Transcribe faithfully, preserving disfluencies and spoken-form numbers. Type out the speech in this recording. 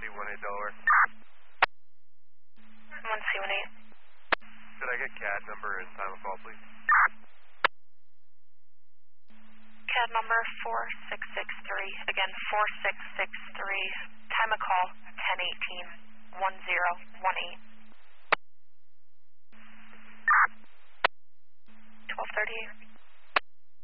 C one eight Delaware. one C one eight. Could I get C A D number and time of call, please? C A D number four six six three. Again, four six six three. Time of call, ten eighteen, one zero one eight. twelve thirty-eight.